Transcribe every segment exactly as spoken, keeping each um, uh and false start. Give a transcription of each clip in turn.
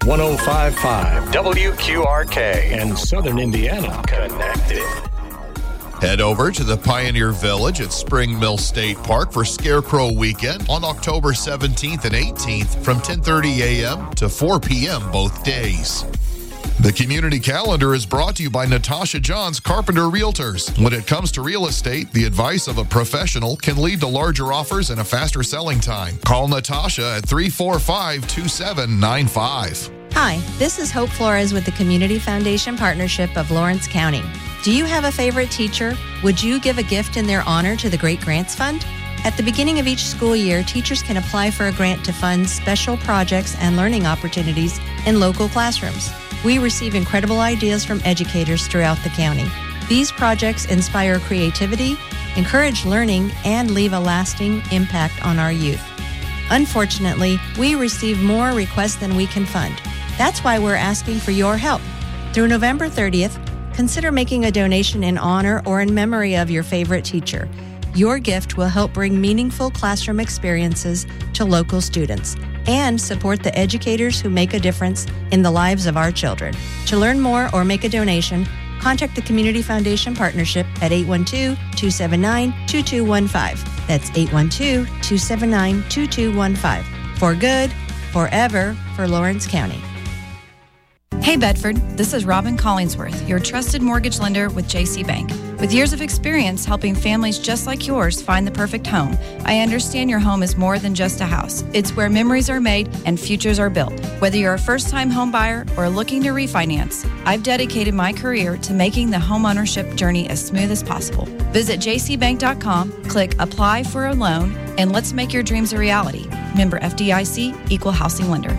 one oh five point five W Q R K and Southern Indiana connected. Head over to the Pioneer Village at Spring Mill State Park for Scarecrow Weekend on October seventeenth and eighteenth from ten thirty a.m. to four p.m. both days. The community calendar is brought to you by Natasha Johns Carpenter Realtors. When it comes to real estate, the advice of a professional can lead to larger offers and a faster selling time. Call Natasha at three four five, two seven nine five. Hi, this is Hope Flores with the Community Foundation Partnership of Lawrence County. Do you have a favorite teacher? Would you give a gift in their honor to the Great Grants Fund? At the beginning of each school year, teachers can apply for a grant to fund special projects and learning opportunities in local classrooms. We receive incredible ideas from educators throughout the county. These projects inspire creativity, encourage learning, and leave a lasting impact on our youth. Unfortunately, we receive more requests than we can fund. That's why we're asking for your help. Through November thirtieth, consider making a donation in honor or in memory of your favorite teacher. Your gift will help bring meaningful classroom experiences to local students and support the educators who make a difference in the lives of our children. To learn more or make a donation, contact the Community Foundation Partnership at eight one two, two seven nine, two two one five. That's eight one two, two seven nine, two two one five. For good, forever, for Lawrence County. Hey Bedford, this is Robin Collingsworth, your trusted mortgage lender with J C Bank. With years of experience helping families just like yours find the perfect home, I understand your home is more than just a house. It's where memories are made and futures are built. Whether you're a first-time home buyer or looking to refinance, I've dedicated my career to making the homeownership journey as smooth as possible. Visit j c bank dot com, click Apply for a Loan, and let's make your dreams a reality. Member F D I C, Equal Housing Lender.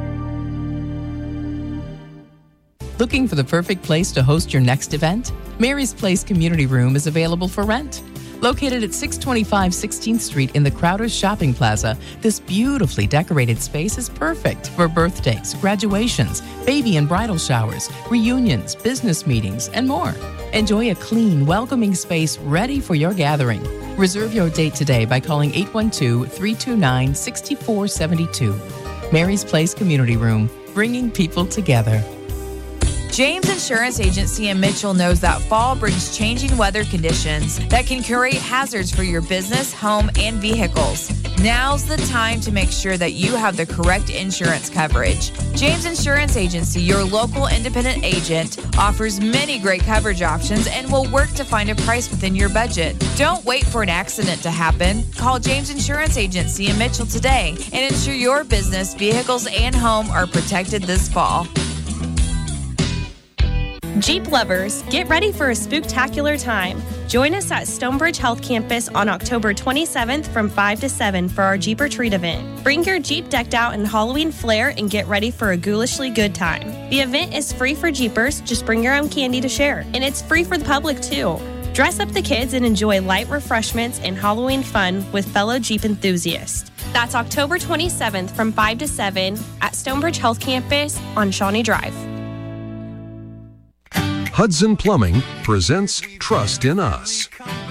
Looking for the perfect place to host your next event? Mary's Place Community Room is available for rent. Located at six twenty-five sixteenth Street in the Crowder's Shopping Plaza, this beautifully decorated space is perfect for birthdays, graduations, baby and bridal showers, reunions, business meetings, and more. Enjoy a clean, welcoming space ready for your gathering. Reserve your date today by calling eight one two, three two nine, six four seven two. Mary's Place Community Room, bringing people together. James Insurance Agency in Mitchell knows that fall brings changing weather conditions that can create hazards for your business, home, and vehicles. Now's the time to make sure that you have the correct insurance coverage. James Insurance Agency, your local independent agent, offers many great coverage options and will work to find a price within your budget. Don't wait for an accident to happen. Call James Insurance Agency in Mitchell today and ensure your business, vehicles, and home are protected this fall. Jeep lovers, get ready for a spooktacular time. Join us at Stonebridge Health Campus on October twenty-seventh from five to seven for our Jeep Retreat event. Bring your Jeep decked out in Halloween flair and get ready for a ghoulishly good time. The event is free for Jeepers, just bring your own candy to share. And it's free for the public too. Dress up the kids and enjoy light refreshments and Halloween fun with fellow Jeep enthusiasts. That's October twenty-seventh from five to seven at Stonebridge Health Campus on Shawnee Drive. Hudson Plumbing presents Trust in Us.